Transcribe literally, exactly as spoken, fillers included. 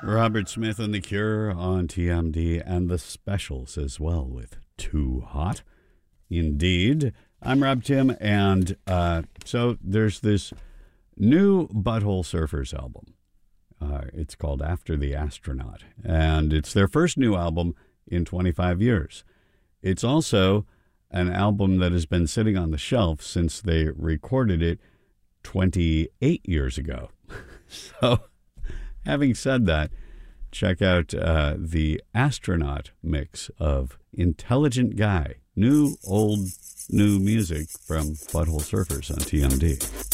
Robert Smith and The Cure on T M D, and the Specials as well with Too Hot. Indeed. I'm Rob Tim, and uh, so there's this new Butthole Surfers album. Uh, it's called After the Astronaut, and it's their first new album in twenty-five years. It's also an album that has been sitting on the shelf since they recorded it twenty-eight years ago. So, having said that, check out uh, the Astronaut mix of Intelligent Guy, new, old, new music from Butthole Surfers on T M D.